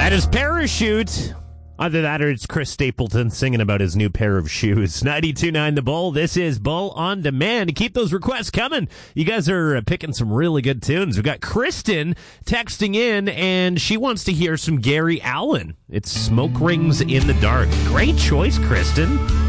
That is Parachute. Either that or it's Chris Stapleton singing about his new pair of shoes. 92.9 The Bull. This is Bull on Demand. Keep those requests coming. You guys are picking some really good tunes. We've got Kristen texting in, and she wants to hear some Gary Allan. It's Smoke Rings in the Dark. Great choice, Kristen.